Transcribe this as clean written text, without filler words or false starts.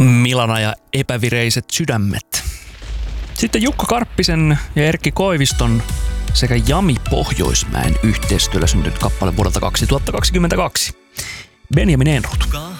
Milana ja epävireiset sydämet. Sitten Jukka Karppisen ja Erkki Koiviston sekä Jami Pohjoismäen yhteistyöllä syntynyt kappale vuodelta 2022. Benjamin Ehnrooth.